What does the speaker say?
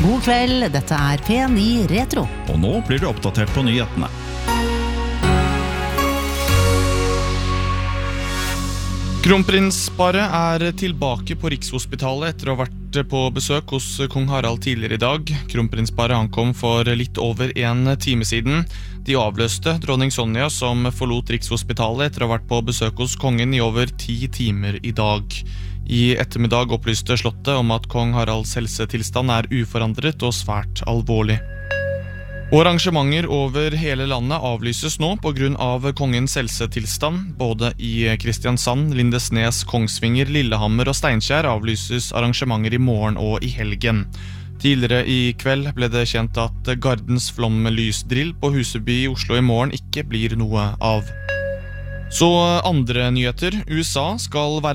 God kveld, dette P9 Retro. Og nå blir du oppdatert på nyhetene. Kronprinsparet tilbake på Rikshospitalet etter å ha vært på besøk hos kong Harald tidligere i dag. Kronprinsparet ankom for litt over 1 time siden. De avløste dronning Sonja som forlot Rikshospitalet etter å ha vært på besøk hos kongen i over 10 timer i dag. I ettermiddag opplyste slottet om at kong Haralds helsetilstand uforandret og svært alvorlig. Og arrangementer over hele landet avlyses nå på grunn av kongens helsetilstand. Både i Kristiansand, Lindesnes, Kongsvinger, Lillehammer og Steinkjer avlyses arrangementer i morgen og i helgen. Tidligere i kveld ble det kjent at Gardens flomlysdrill på Huseby i Oslo i morgen ikke blir noe av. Så andre nyheter. USA skal være